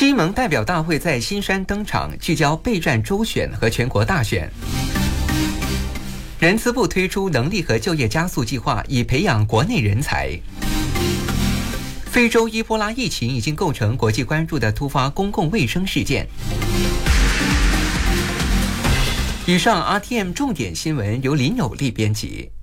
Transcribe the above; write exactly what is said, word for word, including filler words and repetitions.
西盟代表大会在新山登场，聚焦备战州选和全国大选。人资部推出能力和就业加速计划，以培养国内人才。非洲伊波拉疫情已经构成国际关注的突发公共卫生事件。以上 R T M 重点新闻由林有利编辑。